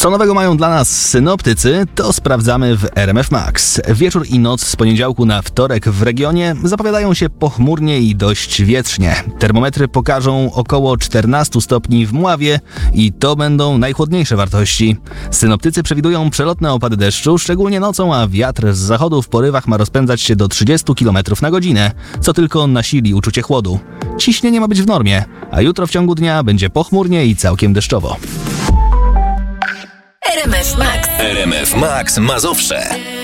Co nowego mają dla nas synoptycy, to sprawdzamy w RMF Max. Wieczór i noc z poniedziałku na wtorek w regionie zapowiadają się pochmurnie i dość wietrznie. Termometry pokażą około 14 stopni w Mławie i to będą najchłodniejsze wartości. Synoptycy przewidują przelotne opady deszczu, szczególnie nocą, a wiatr z zachodu w porywach ma rozpędzać się do 30 km na godzinę, co tylko nasili uczucie chłodu. Ciśnienie ma być w normie, a jutro w ciągu dnia będzie pochmurnie i całkiem deszczowo. RMF Max. RMF Max Mazowsze.